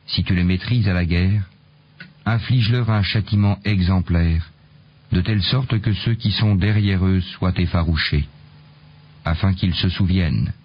si tu les maîtrises à la guerre, inflige-leur un châtiment exemplaire, de telle sorte que ceux qui sont derrière eux soient effarouchés, afin qu'ils se souviennent